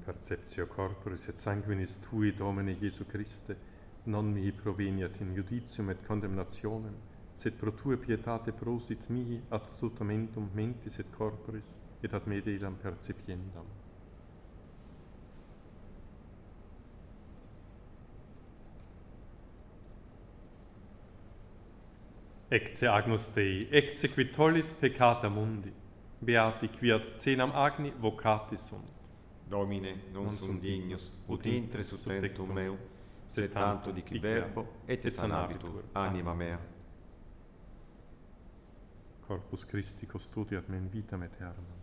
perceptio corporis et sanguinis tui, Domine Iesu Christe, non mihi proveniat in judicium et condemnationem, sed pro tue pietate prosit mihi ad tutamentum mentis et corporis, et ad me delam percipiendam. Ecce agnus Dei, ecce qui tollit peccata mundi, beati qui ad cenam agni vocati sunt. Domine, non sum dignus, ut intre sub tectum meu, sed tanto dic verbo, et sanabitur anima mea. Corpus Christi custodiat me in vitam aeternam.